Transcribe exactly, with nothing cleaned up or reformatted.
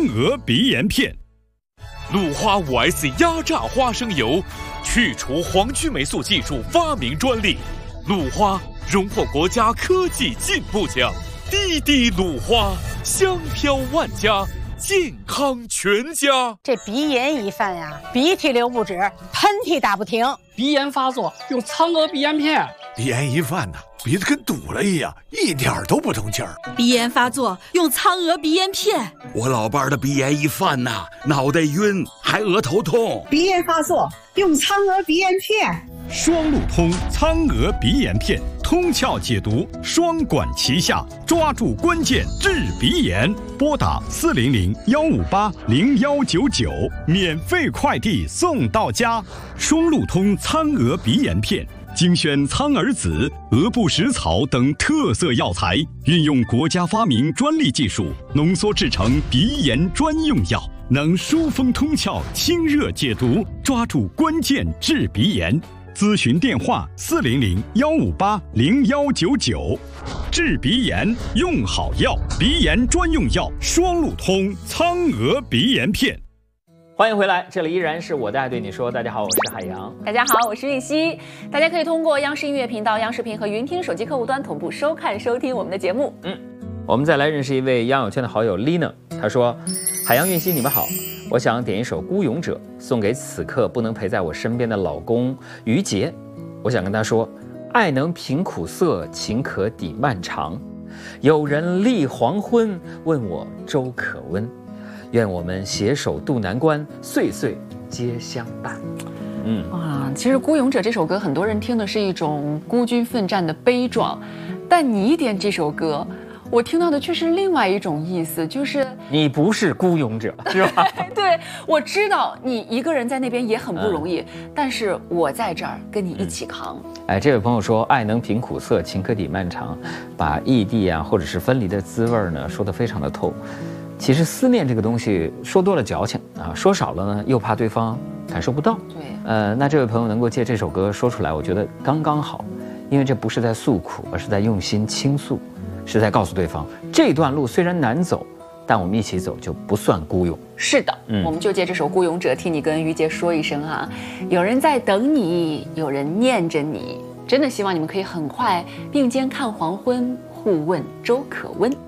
鹅鼻炎片。 鲁花 五 S 压榨花生油，去除黄曲霉素技术发明专利。鲁花荣获国家科技进步奖。滴滴鲁花，香飘万家，健康全家。 这鼻炎一犯呀，鼻涕流不止，喷嚏打不停。 鼻炎发作用苍鹅鼻炎片。 鼻炎一犯呢，鼻子跟堵了一样，一点都不通气儿。 鼻炎发作用苍鹅鼻炎片。 我老伴儿的鼻炎一犯呐，脑袋晕，还额头痛。 鼻炎发作用苍鹅鼻炎片。 双路通苍鹅鼻炎片，通窍解毒，双管齐下，抓住关键治鼻炎。拨打四零零幺五八零幺九九，免费快递送到家。双路通苍鹅鼻炎片。精选苍耳子、鹅不食草等特色药材，运用国家发明专利技术，浓缩制成鼻炎专用药，能疏风通窍、清热解毒，抓住关键治鼻炎。咨询电话：四零零幺五八零幺九九。治鼻炎用好药，鼻炎专用药双路通苍鹅鼻炎片。 欢迎回来，这里依然是我的爱对你说。大家好，我是海洋。 大家好，我是玉溪。大家可以通过央视音乐频道、央视频和云听手机客户端同步收看、收听我们的节目。 嗯，我们再来认识一位央友圈的好友 Lina。她说：“海洋、玉溪，你们好，我想点一首《孤勇者》，送给此刻不能陪在我身边的老公于杰。我想跟他说，爱能平苦涩，情可抵漫长。有人立黄昏，问我粥可温。愿我们携手渡难关，岁岁皆相伴。”嗯啊，其实《孤勇者》这首歌，很多人听的是一种孤军奋战的悲壮，但你点这首歌，我听到的却是另外一种意思，就是你不是孤勇者，是吧？ 对，我知道你一个人在那边也很不容易，嗯、但是我在这儿跟你一起扛。 嗯、哎，这位朋友说，爱能平苦涩，情可抵漫长，把异地啊或者是分离的滋味呢说得非常的透。其实思念这个东西，说多了矫情啊，说少了呢又怕对方感受不到。 对， 呃，那这位朋友能够借这首歌说出来，我觉得刚刚好，因为这不是在诉苦，而是在用心倾诉，是在告诉对方，这段路虽然难走，但我们一起走就不算孤勇。 是的，嗯，我们就借这首《孤勇者》替你跟于杰说一声啊，有人在等你，有人念着你，真的希望你们可以很快并肩看黄昏，互问粥可温。